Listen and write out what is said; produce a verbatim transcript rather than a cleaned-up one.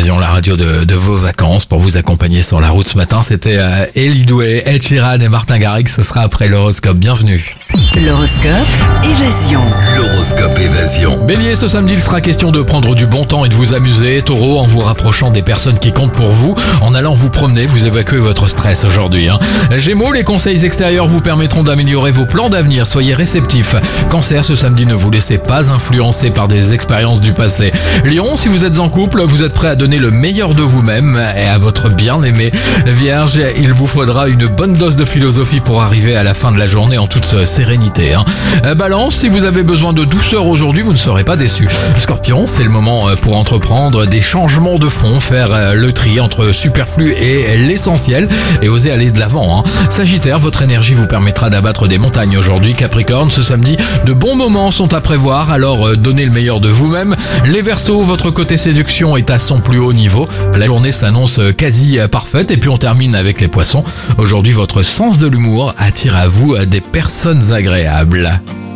Évasion, la radio de, de vos vacances pour vous accompagner sur la route ce matin. C'était euh, Elie Doué, Ed Sheeran et Martin Garrix. Ce sera après l'horoscope. Bienvenue. L'horoscope Évasion. L'horoscope Évasion. Bélier, ce samedi, il sera question de prendre du bon temps et de vous amuser. Taureau, en vous rapprochant des personnes qui comptent pour vous, en allant vous promener, vous évacuez votre stress aujourd'hui. Hein. Gémeaux, les conseils extérieurs vous permettront d'améliorer vos plans d'avenir. Soyez réceptifs. Cancer, ce samedi, ne vous laissez pas influencer par des expériences du passé. Lion, si vous êtes en couple, vous êtes prêt à donner le meilleur de vous-même et à votre bien-aimé. Vierge, il vous faudra une bonne dose de philosophie pour arriver à la fin de la journée en toute sérénité. Hein. Balance, si vous avez besoin de douceur aujourd'hui, vous ne serez pas déçu. Scorpion, c'est le moment pour entreprendre des changements de fond, faire le tri entre superflu et l'essentiel et oser aller de l'avant. Hein. Sagittaire, votre énergie vous permettra d'abattre des montagnes aujourd'hui. Capricorne, ce samedi, de bons moments sont à prévoir, alors donnez le meilleur de vous-même. Les Verseaux, votre côté séduction est à son plus haut niveau. La journée s'annonce quasi parfaite et puis on termine avec les Poissons. Aujourd'hui, votre sens de l'humour attire à vous des personnes agréables.